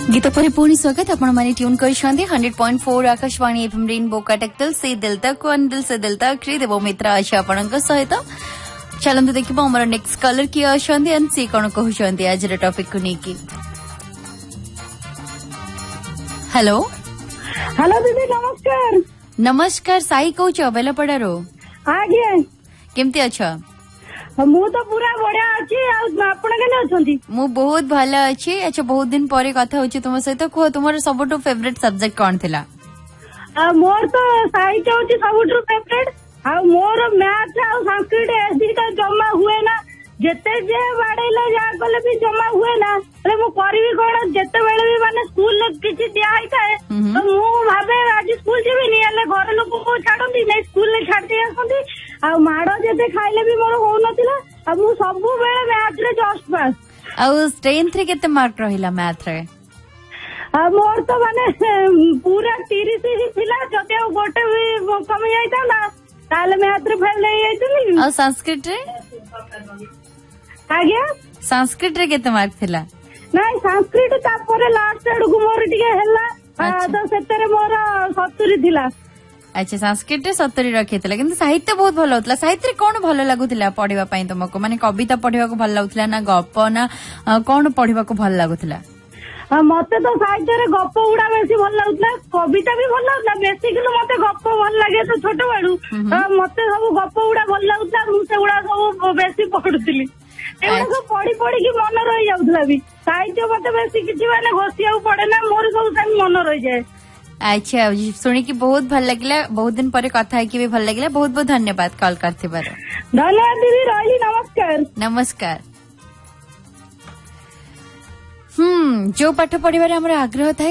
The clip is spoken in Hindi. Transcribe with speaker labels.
Speaker 1: गीत पर पुणी स्वागत आपण माने ट्यून कर 100.4 आकाशवाणी एफएम रेनबो कटकटल से दिल तक वन दिल से दिल तक रे देव मित्र अछि आपनक सहित चलंतु देखिबो हमर नेक्स्ट कलर की अछंती एंड से कोन कहउछंती आज रे टॉपिक को नेकी। हेलो
Speaker 2: हेलो दीदी नमस्कार।
Speaker 1: नमस्कार साई कहउछ बेलपड़ारो
Speaker 2: आगे
Speaker 1: केमती अच्छा
Speaker 2: मु तो पूरा बढ़िया अच्छी आपण केने अछंती
Speaker 1: मु बहुत भला अछि। अच्छा बहुत दिन परे कथा होछि तुम सहित को तुमर सबटो फेवरेट सब्जेक्ट कोन थिला?
Speaker 2: मोर तो साहित्य होछि सबटो फेवरेट आ मोर मैथ आ संस्कृत एसी तो जमा हुए ना जेते जे बाडैला जा कले भी जमा हुए ना अरे मु करबी कोन जेते बेले भी माने स्कूल किछि दिया आइ थाए तो मु भाबे आज स्कूल जेबी नि हले घर लोक को छाडंती नै स्कूल ले छाड दे आसंती आ माडो जेते खाइले भी मोर हो नथिला आ मु सब बेले मैथ रे जस्ट पास।
Speaker 1: आ स्ट्रेंथ रे केते मार्क रहिला मैथ रे?
Speaker 2: मोर तो माने पूरा 30 ही थिला जते गोटे भी कमी जाइता ना ताले मैथ रे फेल ले जाइतली।
Speaker 1: आ संस्कृत रे
Speaker 2: आगे
Speaker 1: संस्कृत रे केते मार्क थिला?
Speaker 2: नहीं संस्कृत तापर लास्ट एडु मोर टिके हल्ला तो सेतरे मोर 70 थिला।
Speaker 1: अच्छा संस्कृत रे 70 रखितला किंतु साहित्य बहुत भलो होतला। साहित्य रे कोन भलो लागुतिला पढिबा पई तुमको माने कविता पढिबा को भलो लागुतिला ना गप ना कोन पढिबा को भलो लागुतिला?
Speaker 2: मते तो साहित्य रे गप उडा बेसी भल लागुतला कविता भी भल लागुतला बेसी किलो मते गप भल लागे तो छोट बाडू मते सब गप उडा भल लागुतला मु से उडा सब बेसी पढुतिली एवढा सब पढी पढी की मन रहि जाउतला भी साहित्य मते बेसी किछि माने घोसियाउ पड़े ना मोर सब टाइम मन रहि जाए।
Speaker 1: अच्छा सुनी की बहुत भल लगिला बहुत दिन परे कथा है की भी भल लगिला बहुत बहुत धन्यवाद कॉल करते बार।
Speaker 2: धन्यवाद दीदी रही नमस्कार।
Speaker 1: नमस्कार। जो पाठ पढ़िबारे हमर आग्रह था